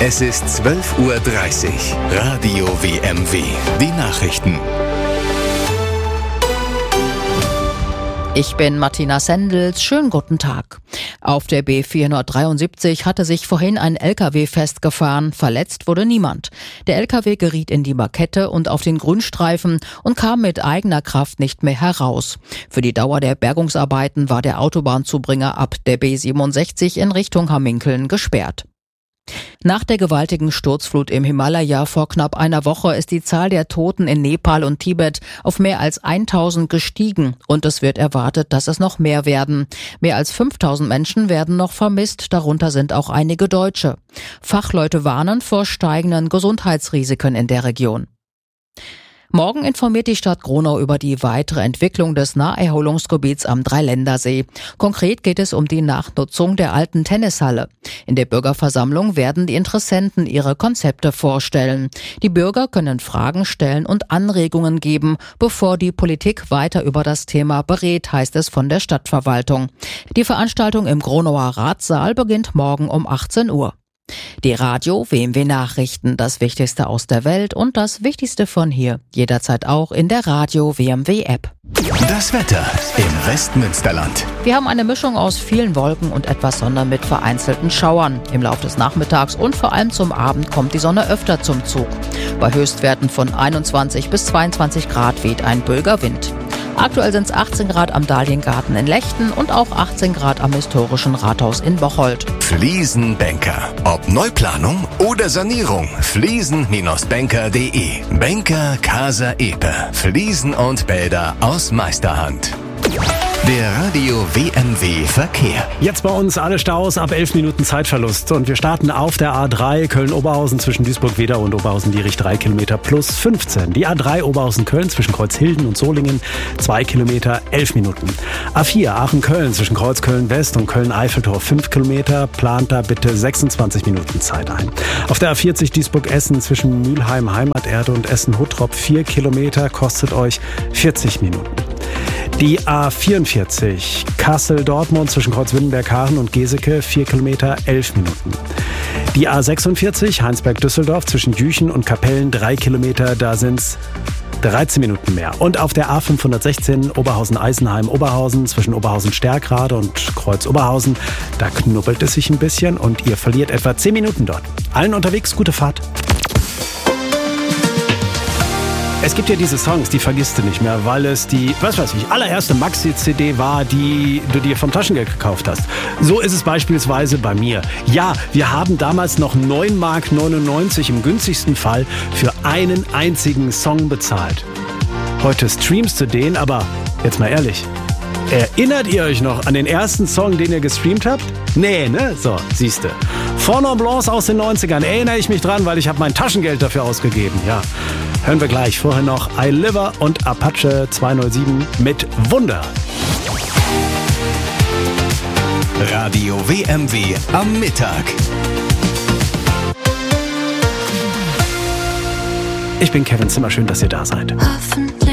Es ist 12:30 Uhr. Radio WMW. Die Nachrichten. Ich bin Martina Sendels. Schönen guten Tag. Auf der B473 hatte sich vorhin ein LKW festgefahren. Verletzt wurde niemand. Der LKW geriet in die Markette und auf den Grünstreifen und kam mit eigener Kraft nicht mehr heraus. Für die Dauer der Bergungsarbeiten war der Autobahnzubringer ab der B67 in Richtung Hamminkeln gesperrt. Nach der gewaltigen Sturzflut im Himalaya vor knapp einer Woche ist die Zahl der Toten in Nepal und Tibet auf mehr als 1000 gestiegen und es wird erwartet, dass es noch mehr werden. Mehr als 5000 Menschen werden noch vermisst, darunter sind auch einige Deutsche. Fachleute warnen vor steigenden Gesundheitsrisiken in der Region. Morgen informiert die Stadt Gronau über die weitere Entwicklung des Naherholungsgebiets am Dreiländersee. Konkret geht es um die Nachnutzung der alten Tennishalle. In der Bürgerversammlung werden die Interessenten ihre Konzepte vorstellen. Die Bürger können Fragen stellen und Anregungen geben, bevor die Politik weiter über das Thema berät, heißt es von der Stadtverwaltung. Die Veranstaltung im Gronauer Ratssaal beginnt morgen um 18 Uhr. Die Radio WMW Nachrichten, das Wichtigste aus der Welt und das Wichtigste von hier. Jederzeit auch in der Radio WMW App. Das Wetter im Westmünsterland. Wir haben eine Mischung aus vielen Wolken und etwas Sonne mit vereinzelten Schauern. Im Laufe des Nachmittags und vor allem zum Abend kommt die Sonne öfter zum Zug. Bei Höchstwerten von 21 bis 22 Grad weht ein böiger Wind. Aktuell sind es 18 Grad am Dahliengarten in Lechten und auch 18 Grad am historischen Rathaus in Bocholt. Fliesenbänker. Ob Neuplanung oder Sanierung. Fliesen-Banker.de. Banker Casa Epe. Fliesen und Bäder aus Meisterhand. Der Radio WMW Verkehr. Jetzt bei uns alle Staus ab 11 Minuten Zeitverlust. Und wir starten auf der A3 Köln-Oberhausen zwischen Duisburg-Wedau und Oberhausen-Dierich 3 Kilometer plus 15. Die A3 Oberhausen-Köln zwischen Kreuzhilden und Solingen 2 Kilometer 11 Minuten. A4 Aachen-Köln zwischen Kreuzköln-West und Köln-Eiffeltor 5 Kilometer. Plant da bitte 26 Minuten Zeit ein. Auf der A40 Duisburg-Essen zwischen Mülheim Heimaterde und Essen-Huttrop 4 Kilometer kostet euch 40 Minuten. Die A44 Kassel-Dortmund zwischen Kreuzwindenberg-Haaren und Geseke 4 Kilometer 11 Minuten. Die A46 Heinsberg-Düsseldorf zwischen Jüchen und Kapellen 3 Kilometer, da sind's 13 Minuten mehr. Und auf der A516 Oberhausen-Eisenheim-Oberhausen zwischen Oberhausen-Stärkrade und Kreuz-Oberhausen, da knubbelt es sich ein bisschen und ihr verliert etwa 10 Minuten dort. Allen unterwegs, gute Fahrt. Es gibt ja diese Songs, die vergisst du nicht mehr, weil es die, allererste Maxi-CD war, die du dir vom Taschengeld gekauft hast. So ist es beispielsweise bei mir. Ja, wir haben damals noch 9,99 Mark im günstigsten Fall für einen einzigen Song bezahlt. Heute streamst du den, aber jetzt mal ehrlich, erinnert ihr euch noch an den ersten Song, den ihr gestreamt habt? Nee, ne? So, siehste. Fond Blanc aus den 90ern, erinnere ich mich dran, weil ich habe mein Taschengeld dafür ausgegeben, ja. Hören wir gleich. Vorher noch I Liver und Apache 207 mit Wunder. Radio WMW am Mittag. Ich bin Kevin Zimmer, schön, dass ihr da seid. Hoffentlich